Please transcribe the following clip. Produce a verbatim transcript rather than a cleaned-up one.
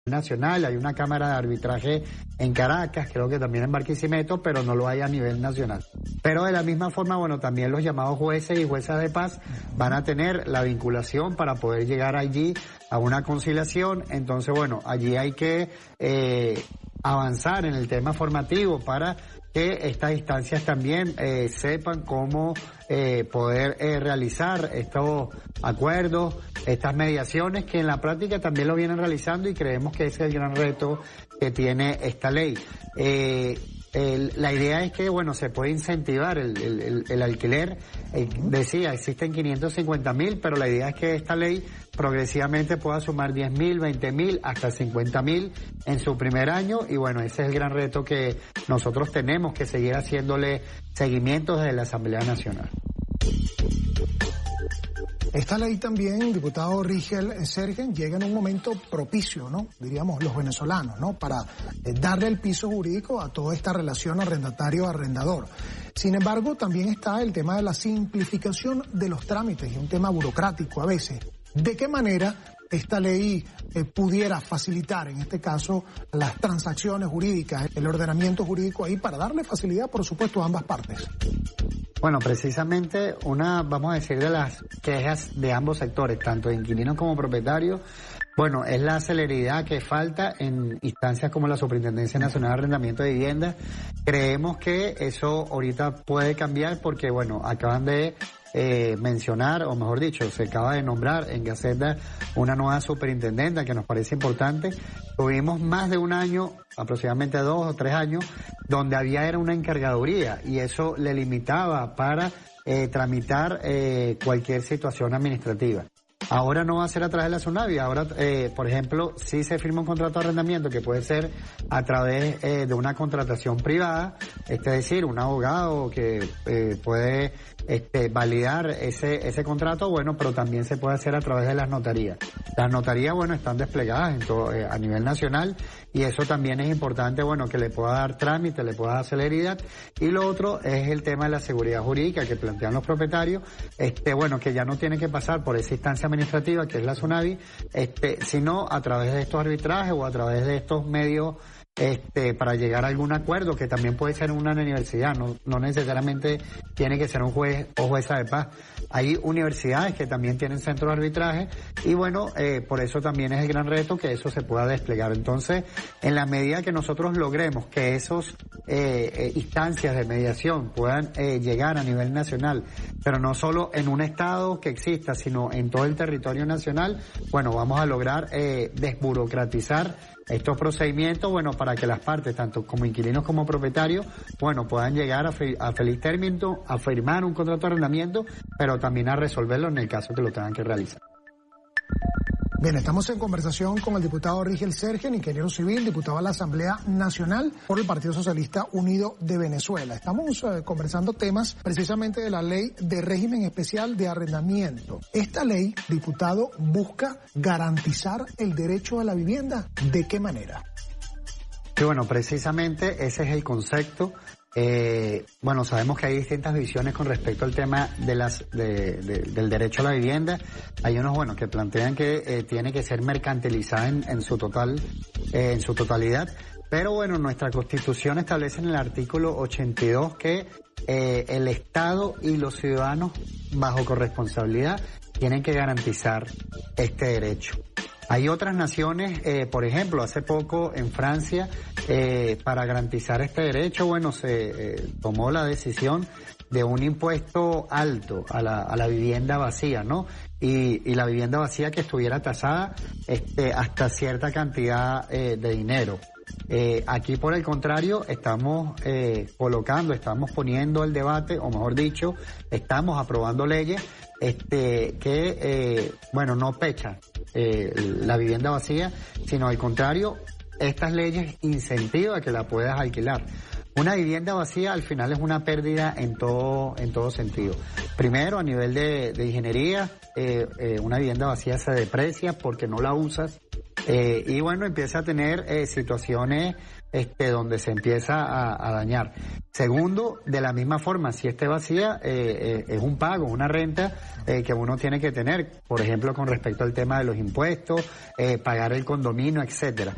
nacional, hay una cámara de arbitraje en Caracas, creo que también en Barquisimeto, pero no lo hay a nivel nacional. Pero de la misma forma, bueno, también los llamados jueces y juezas de paz van a tener la vinculación para poder llegar allí a una conciliación. Entonces, bueno, allí hay que eh, avanzar en el tema formativo para que estas instancias también eh, sepan cómo eh, poder eh, realizar estos acuerdos, estas mediaciones, que en la práctica también lo vienen realizando, y creemos que ese es el gran reto que tiene esta ley. Eh, el, la idea es que, bueno, se puede incentivar el, el, el, el alquiler. Eh, decía, existen quinientos cincuenta mil, pero la idea es que esta ley progresivamente pueda sumar diez mil, veinte mil, hasta cincuenta mil en su primer año, y bueno, ese es el gran reto que nosotros tenemos que seguir haciéndole seguimiento desde la Asamblea Nacional. Esta ley también, diputado Rigel Sergen, llega en un momento propicio, ¿no? Diríamos los venezolanos, ¿no? Para eh, darle el piso jurídico a toda esta relación arrendatario-arrendador. Sin embargo, también está el tema de la simplificación de los trámites, y un tema burocrático a veces. ¿De qué manera esta ley eh, pudiera facilitar, en este caso, las transacciones jurídicas, el ordenamiento jurídico ahí, para darle facilidad, por supuesto, a ambas partes? Bueno, precisamente una, vamos a decir, de las quejas de ambos sectores, tanto de inquilinos como propietarios, bueno, es la celeridad que falta en instancias como la Superintendencia Nacional de Arrendamiento de Viviendas. Creemos que eso ahorita puede cambiar porque, bueno, acaban de eh, mencionar, o mejor dicho, se acaba de nombrar en Gaceta una nueva superintendenta que nos parece importante. Tuvimos más de un año, aproximadamente dos o tres años, donde había era una encargaduría, y eso le limitaba para eh, tramitar eh, cualquier situación administrativa. Ahora no va a ser a través de la SUNAVI, ahora, eh, por ejemplo, sí se firma un contrato de arrendamiento que puede ser a través eh, de una contratación privada, es decir, un abogado que eh, puede este, validar ese ese contrato, bueno, pero también se puede hacer a través de las notarías. Las notarías, bueno, están desplegadas en todo, eh, a nivel nacional, y eso también es importante, bueno, que le pueda dar trámite, le pueda dar celeridad. Y lo otro es el tema de la seguridad jurídica que plantean los propietarios, este, bueno, que ya no tienen que pasar por esa instancia administrativa que es la SUNAVI, este, sino a través de estos arbitrajes o a través de estos medios este, para llegar a algún acuerdo, que también puede ser una universidad, no, no necesariamente tiene que ser un juez o jueza de paz. Hay universidades que también tienen centros de arbitraje, y bueno, eh, por eso también es el gran reto que eso se pueda desplegar. Entonces, en la medida que nosotros logremos que esos eh, eh, instancias de mediación puedan eh, llegar a nivel nacional, pero no solo en un estado que exista, sino en todo el territorio nacional, bueno, vamos a lograr eh, desburocratizar estos procedimientos, bueno, para que las partes, tanto como inquilinos como propietarios, bueno, puedan llegar a, fe, a feliz término, a firmar un contrato de arrendamiento, pero también a resolverlo en el caso que lo tengan que realizar. Bien, estamos en conversación con el diputado Rigel Sergen, ingeniero civil, diputado a la Asamblea Nacional por el Partido Socialista Unido de Venezuela. Estamos eh, conversando temas precisamente de la ley de régimen especial de arrendamiento. Esta ley, diputado, busca garantizar el derecho a la vivienda. ¿De qué manera? Sí, bueno, precisamente ese es el concepto. Eh, bueno, sabemos que hay distintas visiones con respecto al tema de las de, de, del derecho a la vivienda. Hay unos, bueno, que plantean que eh, tiene que ser mercantilizada en, en su total, eh, en su totalidad. Pero bueno, nuestra Constitución establece en el artículo ochenta y dos que eh, el Estado y los ciudadanos, bajo corresponsabilidad, tienen que garantizar este derecho. Hay otras naciones, eh, por ejemplo, hace poco en Francia, eh, para garantizar este derecho, bueno, se eh, tomó la decisión de un impuesto alto a la, a la vivienda vacía, ¿no? Y, y la vivienda vacía que estuviera tasada este, hasta cierta cantidad eh, de dinero. Eh, aquí, por el contrario, estamos eh, colocando, estamos poniendo el debate, o mejor dicho, estamos aprobando leyes este, que, eh, bueno, no pechan eh, la vivienda vacía, sino al contrario, estas leyes incentivan a que la puedas alquilar. Una vivienda vacía al final es una pérdida en todo en todo sentido. Primero, a nivel de, de ingeniería, eh, eh, una vivienda vacía se deprecia porque no la usas. Eh, y bueno, empieza a tener eh, situaciones este, donde se empieza a, a dañar. Segundo, de la misma forma, si esté vacía, eh, eh, es un pago, una renta eh, que uno tiene que tener, por ejemplo, con respecto al tema de los impuestos, eh, pagar el condominio, etcétera.